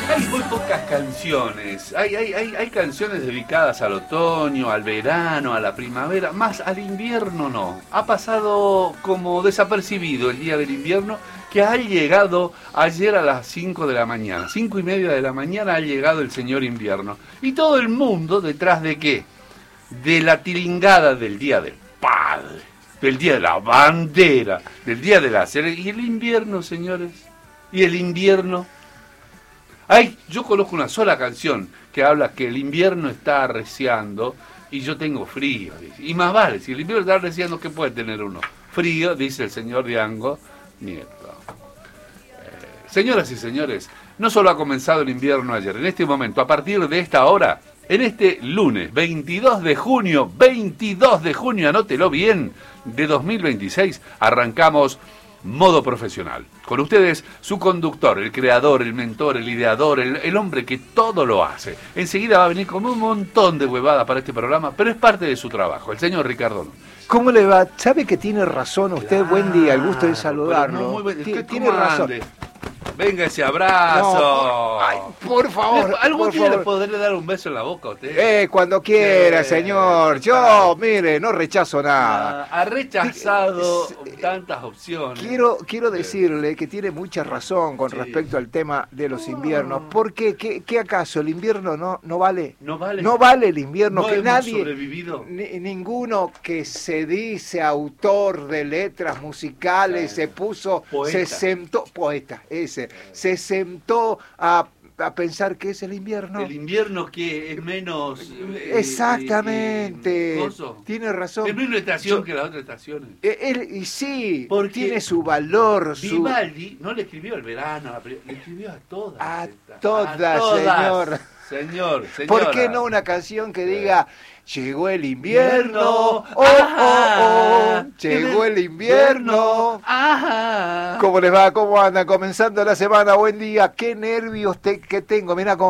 Hay muy pocas canciones. Hay canciones dedicadas al otoño, al verano, a la primavera, más al invierno no. Ha pasado como desapercibido el día del invierno, que ha llegado ayer a las 5 de la mañana. 5:30 de la mañana ha llegado el señor invierno. Y todo el mundo detrás de ¿qué? De la tiringada del Día del Padre, del Día de la Bandera, del Día de la Selección. ¿Y el invierno, señores? ¿Y el invierno? Ay, yo conozco una sola canción que habla que el invierno está arreciando y yo tengo frío. Dice. Y más vale, si el invierno está arreciando, ¿qué puede tener uno? Frío, dice el señor Diango Nieto. Señoras y señores, no solo ha comenzado el invierno ayer, en este momento, a partir de esta hora, en este lunes 22 de junio, anótelo bien, de 2026, arrancamos Modo Profesional. Con ustedes, su conductor, el creador, el mentor, el ideador, el hombre que todo lo hace. Enseguida va a venir con un montón de huevada para este programa, pero es parte de su trabajo, el señor Ricardo Núñez. ¿Cómo le va? ¿Sabe que tiene razón usted? Claro, buen día, el gusto de saludarlo. No, tiene razón. Venga ese abrazo. No, ay, por favor. ¿Algún día le podré dar un beso en la boca a usted? Cuando quiera, señor. Yo, mire, no rechazo nada. Ha rechazado tantas opciones. Quiero decirle que tiene mucha razón con respecto al tema de los inviernos. ¿Por qué? ¿Qué acaso? ¿El invierno no vale? No vale. No vale el invierno. No que hemos nadie, sobrevivido. Ninguno que se dice autor de letras musicales se puso, poeta. Se sentó, poeta, se sentó a pensar que es el invierno. El invierno que es menos... exactamente. Tiene razón. Es menos estación que las otras estaciones. Y sí, porque tiene su valor. Vivaldi no le escribió al verano, le escribió a todas. A todas, señor. ¿Por qué no una canción que diga... Llegó el invierno, llegó el invierno. Ajá. ¿Cómo les va? ¿Cómo andan? Comenzando la semana, buen día. Qué nervios que tengo, mirá cómo